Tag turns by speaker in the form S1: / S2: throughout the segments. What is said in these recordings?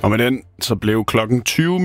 S1: Og med den, så blev klokken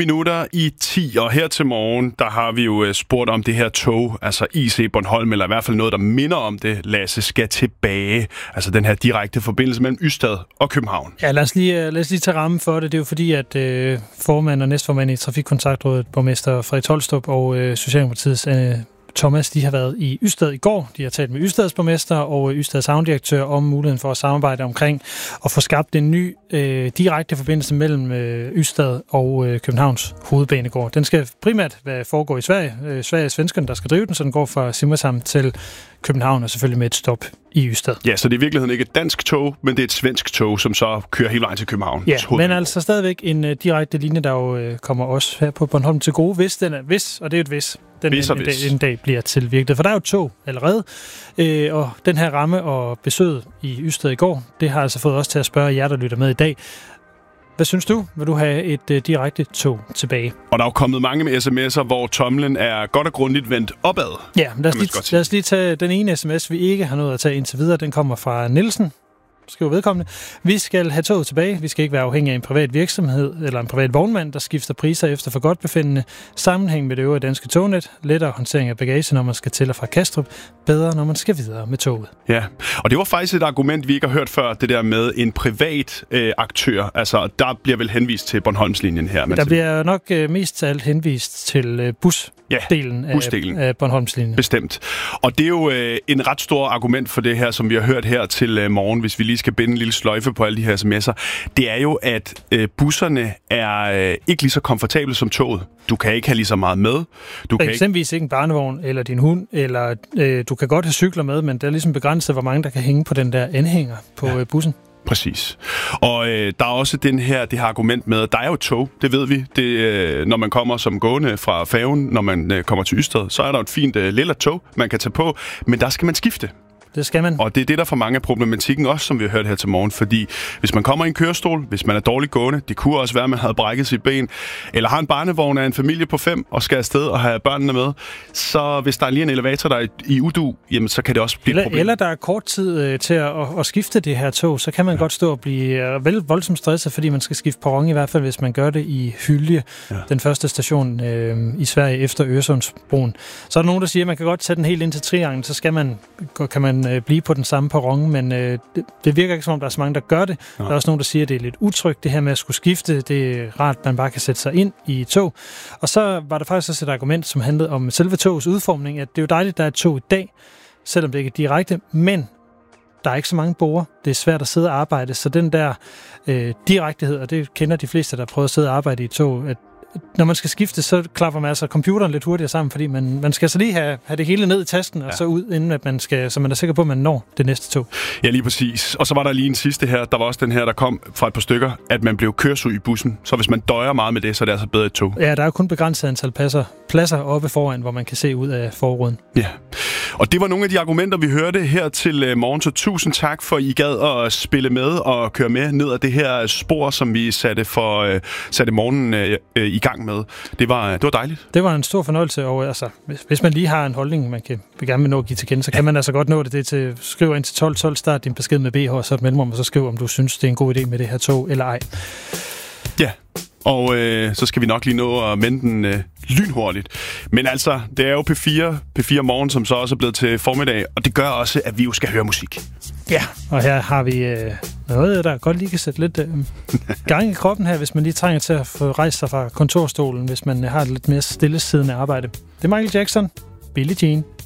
S1: 10:20, og her til morgen, der har vi jo spurgt om det her tog, altså IC Bornholm, eller i hvert fald noget, der minder om det, Lasse, skal tilbage. Altså den her direkte forbindelse mellem Ystad og København.
S2: Ja, lad os lige tage rammen for det. Det er jo fordi, at formand og næstformand i Trafikkontaktrådet, borgmester Frederik Tolstrup og Socialdemokratiets Thomas, de har været i Ystad i går. De har talt med Ystads borgmester og Ystads havnedirektør om muligheden for at samarbejde omkring at få skabt en ny direkte forbindelse mellem Ystad og Københavns hovedbanegård. Den skal primært foregå i Sverige. Sverige er svenskerne, der skal drive den, så den går fra Simrishamn til København og selvfølgelig med et stop i Ystad.
S1: Ja, så det er i virkeligheden ikke et dansk tog, men det er et svensk tog, som så kører hele vejen til København.
S2: Ja, men altså stadigvæk en direkte linje, der jo kommer også her på Bornholm til gode, hvis den er hvis, og det er jo et hvis. Den en dag bliver til virkelighed. For der er jo et tog allerede, og den her ramme og besøget i Ystad i går, det har altså fået os til at spørge jer, der lytter med i dag. Hvad synes du? Vil du have et direkte tog tilbage?
S1: Og der er jo kommet mange med sms'er, hvor tomlen er godt og grundigt vendt opad.
S2: Ja, lad os lige tage den ene sms, vi ikke har nået at tage indtil videre. Den kommer fra Nielsen. Skriver vedkommende. Vi skal have toget tilbage. Vi skal ikke være afhængige af en privat virksomhed eller en privat vognmand, der skifter priser efter forgodtbefindende. Sammenhæng med det øvrige danske tognet. Lettere håndtering af bagage, når man skal til og fra Kastrup. Bedre, når man skal videre med toget.
S1: Ja, og det var faktisk et argument, vi ikke har hørt før, det der med en privat aktør. Altså, der bliver vel henvist til Bornholmslinjen her.
S2: Der bliver nok mest af alt henvist til busdelen af Bornholmslinjen.
S1: Bestemt. Og det er jo en ret stor argument for det her, som vi har hørt her til morgen, hvis vi lige skal binde en lille sløjfe på alle de her sms'er. Det er jo, at busserne er ikke lige så komfortable som toget. Du kan ikke have lige så meget med. Du kan
S2: eksempelvis ikke en barnevogn eller din hund, eller du kan godt have cykler med, men det er ligesom begrænset, hvor mange der kan hænge på den der anhænger på bussen.
S1: Præcis. Og der er også det her argument med, at der er jo et tog, det ved vi. Det, når man kommer som gående fra færgen, når man kommer til Ystad, så er der et fint lille tog, man kan tage på, men der skal man skifte.
S2: Det skal man.
S1: Og det er det, der for mange af problematikken også, som vi har hørt her til morgen. Fordi hvis man kommer i en kørestol, hvis man er dårligt gående, det kunne også være, at man havde brækket sit ben, eller har en barnevogn af en familie på 5 og skal afsted og have børnene med, så hvis der er lige en elevator, der er i udu, jamen, så kan det også blive et problem.
S2: Eller der er kort tid til at skifte det her tog, så kan man godt stå og blive voldsomt stresset, fordi man skal skifte perron, i hvert fald hvis man gør det i Hylje, den første station i Sverige efter Øresundsbroen. Så er der nogen, der siger, at man kan godt sætte den helt ind til trianglen, så kan man blive på den samme perron, men det virker ikke som om, der er så mange, der gør det. Ja. Der er også nogen, der siger, at det er lidt utrygt, det her med at skulle skifte. Det er rart, at man bare kan sætte sig ind i et tog. Og så var der faktisk også et argument, som handlede om selve togets udformning, at det er jo dejligt, at der er et tog i dag, selvom det ikke er direkte, men der er ikke så mange borde. Det er svært at sidde og arbejde, så den der direktehed, og det kender de fleste, der prøver at sidde og arbejde i et tog, at når man skal skifte, så klapper man altså computeren lidt hurtigere sammen, fordi man skal så lige have det hele ned i tasken, og så ud, inden at man skal, så man er sikker på, at man når det næste tog.
S1: Ja, lige præcis. Og så var der lige en sidste her. Der var også den her, der kom fra et par stykker, at man blev kørsel i bussen. Så hvis man døjer meget med det, så er det altså bedre et tog.
S2: Ja, der er jo kun begrænset antal pladser oppe foran, hvor man kan se ud af forruden.
S1: Ja. Og det var nogle af de argumenter, vi hørte her til morgen. Så tusind tak for, I gad at spille med og køre med ned ad det her spor, som vi satte morgenen i gang med. Det var dejligt.
S2: Det var en stor fornøjelse, og altså, hvis man lige har en holdning, man gerne vil nå at give til kende, så kan man altså godt nå det til skriv ind til 12, start din besked med BH, så et mellemrum, og så skriv, om du synes, det er en god idé med det her tog, eller ej.
S1: Ja, og så skal vi nok lige nå at vende den lynhurtigt. Men altså, det er jo P4 Morgen, som så også er blevet til formiddag, og det gør også, at vi jo skal høre musik.
S2: Ja, og her har vi noget, der godt lige kan sætte lidt gang i kroppen her, hvis man lige trænger til at få rejst sig fra kontorstolen, hvis man har et lidt mere stillesiddende arbejde. Det er Michael Jackson, Billie Jean.